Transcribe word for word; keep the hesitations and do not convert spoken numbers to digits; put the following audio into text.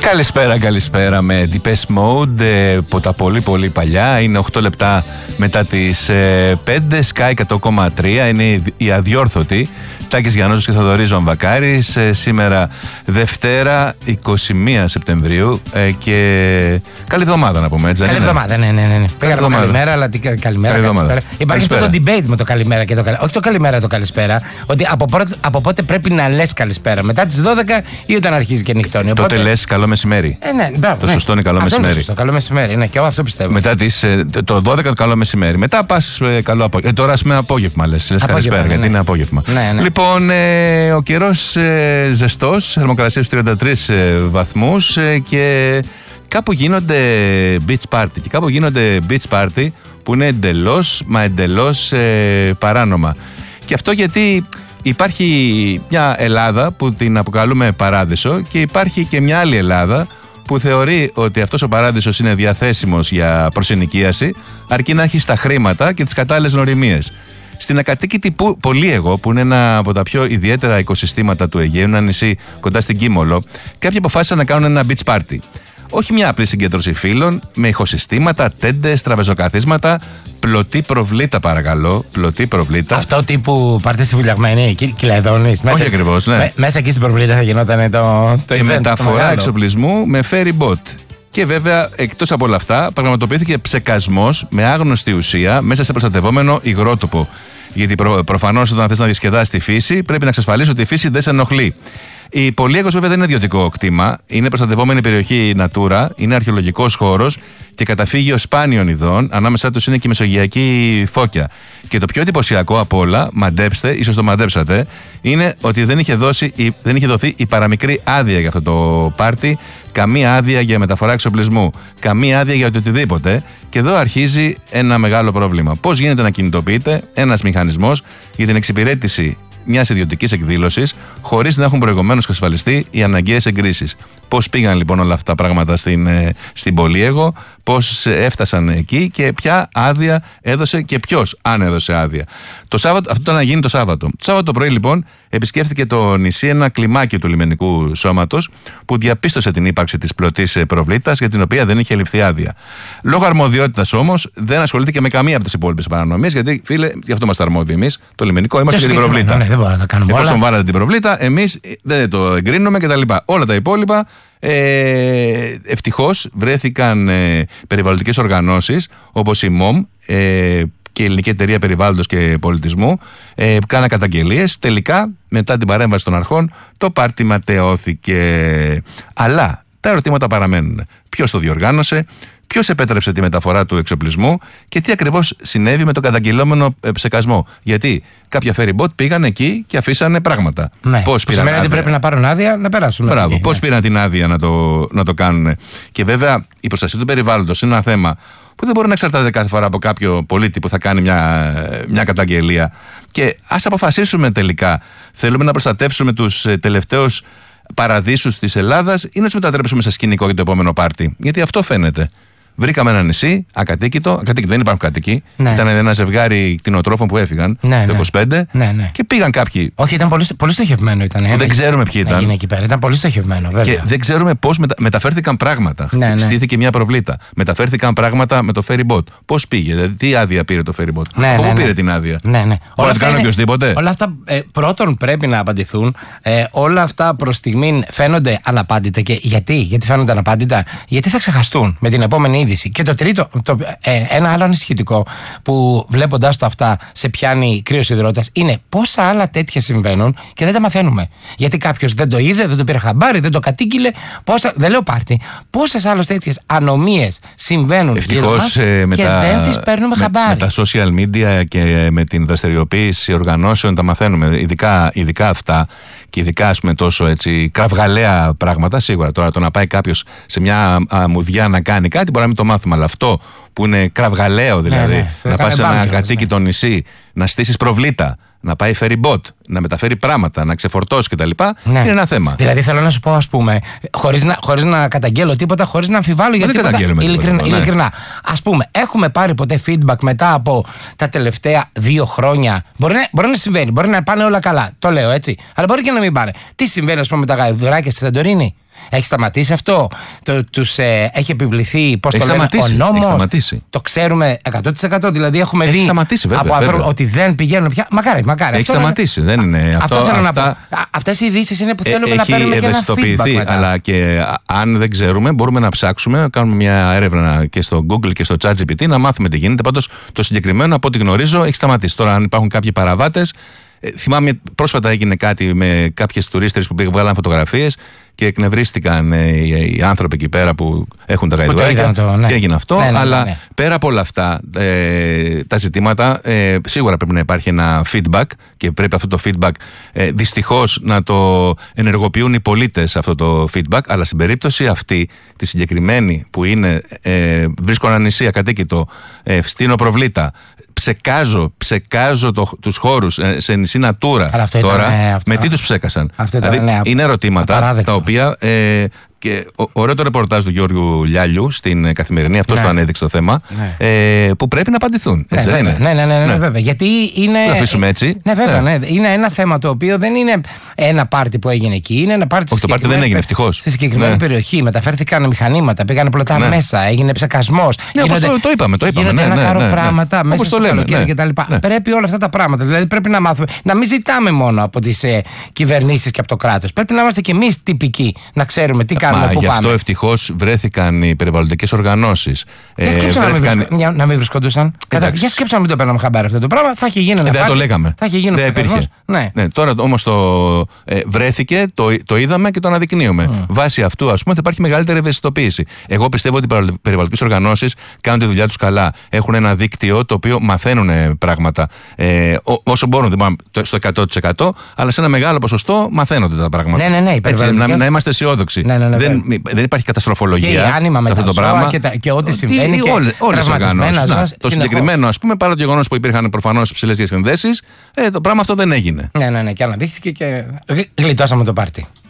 Καλησπέρα, καλησπέρα με Depeche Mode από τα πολύ πολύ παλιά. Είναι οκτώ λεπτά μετά τις πέντε, Sky εκατό κόμμα τρία, είναι η αδιόρθωτη. Τάκης Γιαννούτος και Θοδωρής Βαμβακάρης. Σήμερα Δευτέρα εικοστή πρώτη Σεπτεμβρίου και καλή εβδομάδα να πούμε, έτσι. Καλή εβδομάδα, ναι, ναι, ναι. Πήγαμε καλημέρα, αλλά τι καλημέρα, καλησπέρα. Υπάρχει αυτό το debate με το καλημέρα και το καλημέρα. Όχι το καλημέρα, το καλησπέρα. Ότι από, πρώτη, από πότε πρέπει να λες καλησπέρα. Μετά τις δώδεκα ή όταν αρχίζει και νυχτώνει. Οπότε... Τότε λες καλό μεσημέρι. Ε, ναι, μπράβο, το ναι. σωστό είναι καλό αυτό μεσημέρι. Το καλό μεσημέρι, ναι, και εγώ αυτό πιστεύω. Μετά τις, το δώδεκα το καλό μεσημέρι. Μετά πας καλό απόγευμα. Ε, τώρα ας πούμε απόγευμα λες. Λες καλησπέρα, ναι, γιατί ναι. είναι απόγευμα. Ναι, ναι. Λοιπόν, ε, ο καιρός ε, ζεστός, θερμοκρασία στους τριάντα τρεις ε, βαθμούς ε, και κάπου γίνονται beach party. Και κάπου γίνονται beach party που είναι εντελώς, μα εντελώς ε, παράνομα. Και αυτό γιατί υπάρχει μια Ελλάδα που την αποκαλούμε παράδεισο και υπάρχει και μια άλλη Ελλάδα που θεωρεί ότι αυτός ο παράδεισος είναι διαθέσιμος για προσενοικίαση αρκεί να έχει τα χρήματα και τις κατάλληλες γνωριμίες. Στην ακατοίκητη Πολύαιγο, που είναι ένα από τα πιο ιδιαίτερα οικοσυστήματα του Αιγαίου, ένα νησί κοντά στην Κίμολο, κάποιοι αποφάσισαν να κάνουν ένα beach party. Όχι μια απλή συγκέντρωση φίλων, με ηχοσυστήματα, τέντες, τραπεζοκαθίσματα, πλωτή προβλήτα παρακαλώ. Πλωτή προβλήτα. Αυτό τύπου πάρτε στη Βουλιαγμένη, Κυλεδόνης. Όχι ακριβώς, ναι. Με, μέσα εκεί στην προβλήτα θα γινόταν το. το η event, μεταφορά το εξοπλισμού με ferry boat. Και βέβαια, εκτός από όλα αυτά, πραγματοποιήθηκε ψεκασμός με άγνωστη ουσία μέσα σε προστατευόμενο υγρότοπο. Γιατί προ, προφανώς όταν θες να διασκεδάσεις τη φύση, πρέπει να εξασφαλίσεις ότι η φύση δεν σε ενοχλεί. Η Πολύαιγος βέβαια δεν είναι ιδιωτικό κτήμα, είναι προστατευόμενη περιοχή Natura, είναι αρχαιολογικός χώρος και καταφύγιο σπάνιων ειδών, ανάμεσά τους είναι και η μεσογειακή φώκια. Και το πιο εντυπωσιακό από όλα, μαντέψτε, ίσως το μαντέψατε, είναι ότι δεν είχε, δώσει, δεν είχε δοθεί η παραμικρή άδεια για αυτό το πάρτι, καμία άδεια για μεταφορά εξοπλισμού, καμία άδεια για οτιδήποτε. Και εδώ αρχίζει ένα μεγάλο πρόβλημα. Πώς γίνεται να κινητοποιείται ένας μηχανισμός για την εξυπηρέτηση μιας ιδιωτικής εκδήλωσης, χωρίς να έχουν προηγουμένως εξασφαλιστεί οι αναγκαίες εγκρίσεις. Πώς πήγαν λοιπόν όλα αυτά τα πράγματα στην, στην Πολύαιγο, πώς έφτασαν εκεί και ποια άδεια έδωσε και ποιος, αν έδωσε άδεια. Το Σάββατο, αυτό ήταν να γίνει το Σάββατο. Το Σάββατο πρωί λοιπόν επισκέφθηκε το νησί ένα κλιμάκιο του λιμενικού σώματος που διαπίστωσε την ύπαρξη της πλωτής προβλήτας για την οποία δεν είχε ληφθεί άδεια. Λόγω αρμοδιότητας όμως δεν ασχολήθηκε με καμία από τις υπόλοιπες παρανομίες, γιατί φίλε, γι' αυτό είμαστε αρμόδιοι εμείς, το λιμενικό, είμαστε για την προβλήτα. Ναι, δεν μπορούμε να τα κάνουμε όλα. Εφόσον βάλατε την προβλήτα, εμείς δεν το εγκρίνουμε κτλ. Όλα τα υπόλοιπα. Ε, ευτυχώς βρέθηκαν ε, περιβαλλοντικές οργανώσεις όπως η ΜΟΜ ε, και η Ελληνική Εταιρεία Περιβάλλοντος και Πολιτισμού ε, που κάναν καταγγελίες. Τελικά μετά την παρέμβαση των αρχών το πάρτι ματαιώθηκε. Αλλά τα ερωτήματα παραμένουν. Ποιος το διοργάνωσε, ποιος επέτρεψε τη μεταφορά του εξοπλισμού και τι ακριβώς συνέβη με τον καταγγελόμενο ψεκασμό. Γιατί κάποια ferry boat πήγαν εκεί και αφήσανε πράγματα. Ναι, πώς που σημαίνει ότι πρέπει να πάρουν άδεια να περάσουν. Μπράβο, εκεί, πώς ναι. πήραν την άδεια να το, να το κάνουν. Και βέβαια η προστασία του περιβάλλοντος είναι ένα θέμα που δεν μπορεί να εξαρτάται κάθε φορά από κάποιο πολίτη που θα κάνει μια, μια καταγγελία. Και ας αποφασίσουμε τελικά, θέλουμε να προστατεύσουμε τους τελευταίους παραδείσους της Ελλάδας ή να τους μετατρέψουμε σε σκηνικό για το επόμενο πάρτι. Γιατί αυτό φαίνεται. Βρήκαμε ένα νησί, ακατοίκητο, ακατοίκητο δεν υπάρχουν κατοικοί. Ναι. Ήταν ένα ζευγάρι κτηνοτρόφων που έφυγαν ναι, το είκοσι πέντε ναι, ναι. και πήγαν κάποιοι. Όχι, ήταν πολύ, πολύ στοχευμένο. Ήταν, ε, δεν ξέρουμε ποιοι ήταν. Είναι εκεί πέρα. Ήταν πολύ στοχευμένο, βέβαια. Και δεν ξέρουμε πώς μετα... μεταφέρθηκαν πράγματα. Ναι, ναι. Στήθηκε μια προβλήτα. Μεταφέρθηκαν πράγματα με το ferry boat. Πώς πήγε, δηλαδή τι άδεια πήρε το ferry boat. Ναι, Πού ναι, ναι. πήρε την άδεια. Ναι, ναι. Όλα αυτά κάνει οποιοδήποτε. Όλα αυτά ε, πρώτον πρέπει να απαντηθούν. Ε, όλα αυτά προς στιγμή φαίνονται αναπάντητα. Και γιατί, γιατί φαίνονται αναπάντητα, γιατί θα ξεχαστούν με την επόμενη είδηση. Και το τρίτο. Το, ε, ένα άλλο ανησυχητικό που βλέποντας το αυτά σε πιάνει κρύος υδρότας είναι πόσα άλλα τέτοια συμβαίνουν και δεν τα μαθαίνουμε. Γιατί κάποιος δεν το είδε, δεν το πήρε χαμπάρι, δεν το κατήγγειλε. Πόσα, δεν λέω πάρτι. Πόσες άλλες τέτοιες ανομίες συμβαίνουν ευτυχώς, γύρω μας ε, με και τα, δεν τις παίρνουμε με, χαμπάρι. Με τα social media και με την δραστηριοποίηση οργανώσεων τα μαθαίνουμε. Ειδικά, ειδικά αυτά και ειδικά ας πούμε τόσο έτσι κραυγαλαία πράγματα. Σίγουρα τώρα το να πάει κάποιος σε μια αμμουδιά να κάνει κάτι μπορεί να μην το μάθουμε, αλλά αυτό που είναι κραυγαλαίο δηλαδή, ναι, ναι, να πας σε ένα κατοίκητο ναι. νησί, να στήσεις προβλήτα, να πάει ferry boat, να μεταφέρει πράγματα, να ξεφορτώσει κτλ. Ναι. Είναι ένα θέμα. Δηλαδή θέλω να σου πω, ας πούμε, χωρίς να, χωρίς να καταγγέλω τίποτα, χωρίς να αμφιβάλλω για τίποτα. Ειλικρινά, ναι. ειλικρινά. Ας πούμε, έχουμε πάρει ποτέ feedback μετά από τα τελευταία δύο χρόνια. Μπορεί να, μπορεί να συμβαίνει, μπορεί να πάνε όλα καλά. Το λέω έτσι. Αλλά μπορεί και να μην πάνε. Τι συμβαίνει, ας πούμε, με τα γαϊδουράκια στη Σαντορίνη. Έχει σταματήσει αυτό. Το, τους ε, έχει επιβληθεί, πώς έχει το λένε, ο νόμος. Έχει σταματήσει. Το ξέρουμε εκατό τοις εκατό. Δηλαδή έχουμε έχει δει σταματήσει, βέβαια, από ανθρώπους ότι δεν πηγαίνουν πια. Μακάρι, μακάρι. Έχει αυτό σταματήσει. Είναι... Δεν είναι αυτό. Αυτό θέλω αυτά... να πω. Αυτές οι ειδήσεις είναι που θέλουμε ε, να παίρνουμε και ένα feedback μετά. Αλλά και αν δεν ξέρουμε, μπορούμε να ψάξουμε, να κάνουμε μια έρευνα και στο Google και στο ChatGPT να μάθουμε τι γίνεται. Πάντως το συγκεκριμένο, από ό,τι γνωρίζω, έχει σταματήσει. Τώρα, αν υπάρχουν κάποιοι παραβάτες. Ε, θυμάμαι πρόσφατα έγινε κάτι με κάποιες τουρίστρες που πήγαν, βγάλαν φωτογραφίες και εκνευρίστηκαν ε, οι, οι άνθρωποι εκεί πέρα που έχουν τα γαϊδουράκια ναι. και έγινε αυτό. Ναι, ναι, αλλά ναι, ναι. πέρα από όλα αυτά ε, τα ζητήματα, ε, σίγουρα πρέπει να υπάρχει ένα feedback και πρέπει αυτό το feedback ε, δυστυχώς να το ενεργοποιούν οι πολίτες αυτό το feedback, αλλά στην περίπτωση αυτή, τη συγκεκριμένη που είναι ε, βρίσκω ένα νησί ακατοίκητο, ε, στείνω προβλήτα, ψεκάζω, ψεκάζω το, τους χώρους σε νησί Natura τώρα, ήταν, ε, αυτό, με τι τους ψέκασαν. Αυτό ήταν, δηλαδή, ναι, είναι ερωτήματα απαράδεκτο. τα οποία... Ε, και ωραίο το ρεπορτάζ του Γιώργου Λιάλιου στην Καθημερινή, αυτό ναι. το ανέδειξε το θέμα, ναι. ε, που πρέπει να απαντηθούν. Ναι, έτσι, βέβαια, είναι. Ναι, ναι, ναι, ναι, ναι, βέβαια. Γιατί είναι. Να αφήσουμε έτσι. Ναι, βέβαια. Ναι. Ναι. Είναι ένα θέμα το οποίο δεν είναι ένα πάρτι που έγινε εκεί. Είναι ένα πάρτι. Όχι, το πάρτι δεν έγινε, ευτυχώς. Στη συγκεκριμένη ναι. περιοχή μεταφέρθηκαν μηχανήματα, πήγαν πλωτά ναι. μέσα, έγινε ψεκασμός. Ναι, όπως το, το είπαμε. Το είπαμε γίνονται ναι, ένα ναι, κάρο ναι, ναι, πράγματα ναι. μέσα στο καλοκαίρι ναι. κτλ. Ναι. Πρέπει όλα αυτά τα πράγματα. Δηλαδή πρέπει να μάθουμε. Να μην ζητάμε μόνο από τις ε, κυβερνήσεις και από το κράτος. Πρέπει να είμαστε κι εμείς τυπικοί, να ξέρουμε τι κάνουμε, πού πάμε. Γι' αυτό ευτυχώς βρέθηκαν οι περιβαλλοντικές οργανώσεις. Για σκέψω ε, βρέθηκαν... να μην βρισκόντουσαν. Για σκέψω να μην το παίρναμε χαμπάρι αυτό το πράγμα. Θα είχε γίνει ένα Δεν το λέγαμε. Θα είχε γίνει δεν υπήρχε. Ναι. Ναι, τώρα όμως το ε, βρέθηκε, το, το είδαμε και το αναδεικνύουμε. Mm. Βάσει αυτού, ας πούμε, θα υπάρχει μεγαλύτερη ευαισθητοποίηση. Εγώ πιστεύω ότι οι περιβαλλοντικές οργανώσεις κάνουν τη δουλειά τους καλά. Έχουν ένα δίκτυο το οποίο μαθαίνουν πράγματα. Ε, ό, όσο μπορούν, δεν μπορούν στο εκατό τοις εκατό, αλλά σε ένα μεγάλο ποσοστό μαθαίνονται τα πράγματα. Ναι, ναι, ναι, έτσι, να, να είμαστε αισιόδοξοι. Ναι, ναι, ναι, δεν, δεν υπάρχει καταστροφολογία. Και η άνοιγμα με τα ζώα και, τα, και ό,τι συμβαίνει. Όλες οι οργανώσεις. Το συγκεκριμένο, ας πούμε, παρά το γεγονός που υπήρχαν προφανώς υψηλές διασυνδέσεις, ε, το πράγμα αυτό δεν έγινε. Ναι, ναι, ναι, και αναδείχθηκε και γλιτώσαμε το πάρτι.